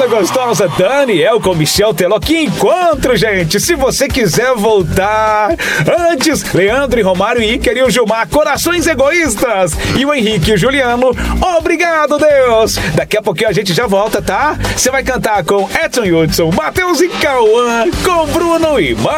gostosa, Daniel com Michel Teló. Que encontro, gente! Se você quiser voltar antes, Leandro e Romário e Iker e o Gilmar, corações egoístas. E o Henrique e o Juliano, obrigado, Deus! Daqui a pouquinho a gente já volta, tá? Você vai cantar com Edson Hudson, Matheus e Cauã, com Bruno e